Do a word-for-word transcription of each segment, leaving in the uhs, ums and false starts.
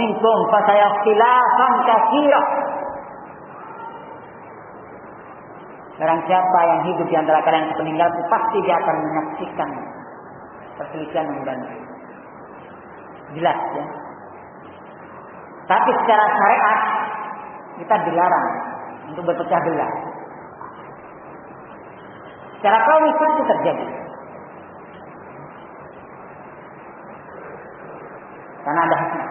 minkum fasayakhtilafan katsira. Barang siapa yang hidup di antara kalian yang sepeninggalku, pasti dia akan menyaksikan perselisihan yang banyak. Jelas ya. Tapi secara syariat kita dilarang untuk berpecah belah. Secara kaum Islam itu terjadi. Karena ada hikmah.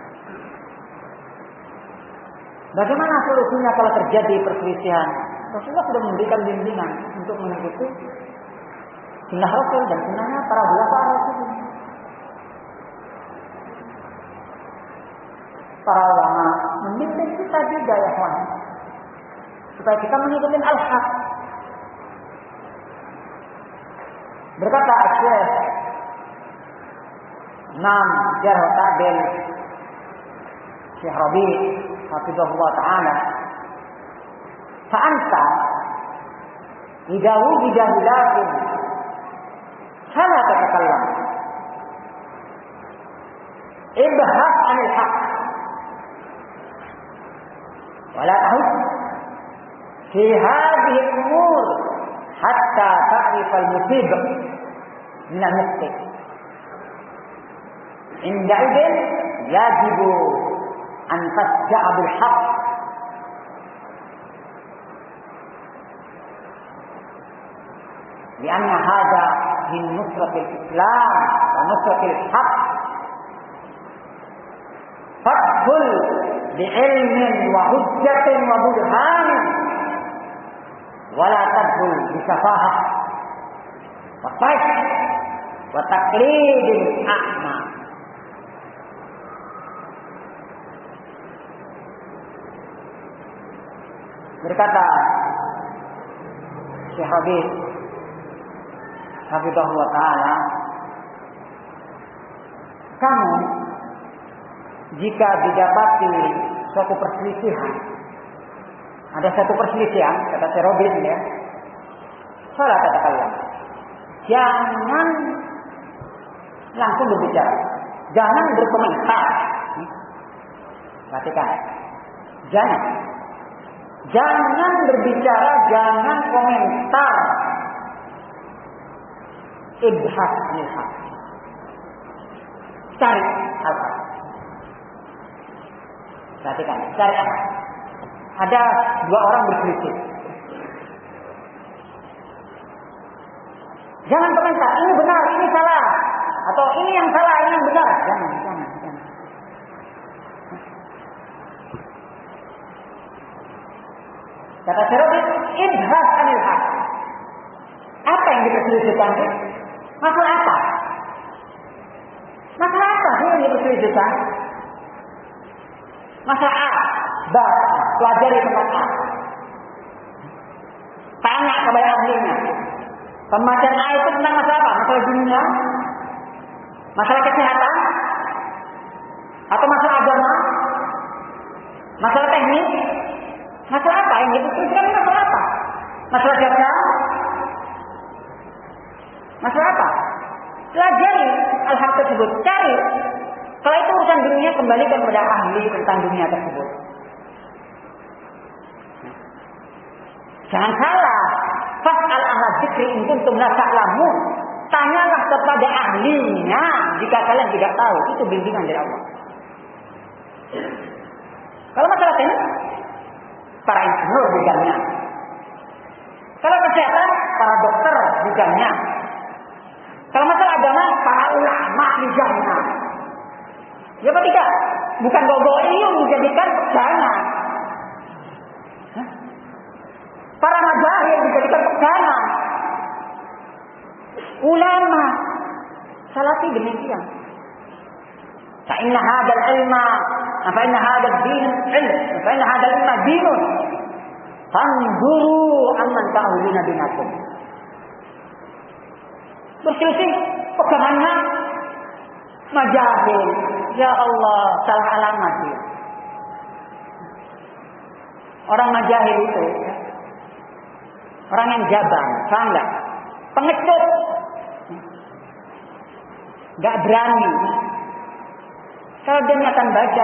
Bagaimana solusinya kalau terjadi perselisihan? Rasulullah sudah memberikan bimbingan untuk mengikuti sunnah Rasul dan sunnahnya para ulama Rasul. Para ulama membimbing kita juga ya kawan, supaya kita mengikuti al-haq. Berkata Syekh Imam Jarh Ta'dil Syekh Rabi' hafizahullah ta'ala, fa'anta idza wujida khilafun fala tatakallam ibhas 'anil haqq wala tahus fi hadhihi al-umur hatta ta'rif al-musib min al-mukhti. Inda idin yajibu an tasja'a bil haqq لأن هذا من نصرة الإسلام ونصرة الحق. فادخل بعلم وحجة وبرهان ولا تدخل بسفاهة وطيش وتقليد أعمى. Berkata Syekh Habib hafizahullah ta'ala, kamu jika didapati suatu perselisihan, ada satu perselisihan, kata Syekh Habib ya, salah katakanlah, jangan langsung berbicara, jangan berkomentar. Perhatikan, jangan jangan berbicara, jangan komentar. Ibhas nilhaq, cari apa? Perhatikan, cari apa? Ada dua orang berselisih. Jangan komentar, ini benar, ini salah, atau ini yang salah, ini yang benar. Jangan, jangan, jangan. Kata Syarabi, ibhas anil haq. Apa yang diperselisihkan? Masalah apa? Masalah apa sih yang diperselisihkan? Masalah A, baca, pelajari tentang A. Tanya kepada ahlinya. Pembacaan A itu tentang masalah apa? Masalah dunia? Masalah kesehatan? Atau masalah agama? Masalah teknik? Masalah apa yang diperselisihkan? Masalah apa? Masalah dagang? Masalah apa? Pelajari al-haq tersebut, cari. Kalau itu urusan dunia, kembalikan kepada ahli tentang dunia tersebut. Jangan salah. Fas'al ahla dzikri in kuntum la ta'lamun. Tanyalah kepada ahlinya jika kalian tidak tahu. Itu bimbingan dari Allah. Kalau masalah teknik, para insinyur bidangnya. Kalau kesehatan, para dokter bidangnya. Kalau masalah agama, para ulama bidangnya. Ya apa tidak? Bukan gogoiyung dijadikan pegangan. Para mazahib dijadikan pegangan. Ulama salafi demikian. Fa inna hadzal ilma, fa inna hadzal din ilm, fa inna hadzal ilma dinun. Fanzuru amman ta'uduna binakum. Berselisih pegangannya mazahib. Ya Allah, salah alamat dia. Orang mazahib itu orang yang jabang, paham enggak? Pengecut. Enggak berani. Kalau dia akan baca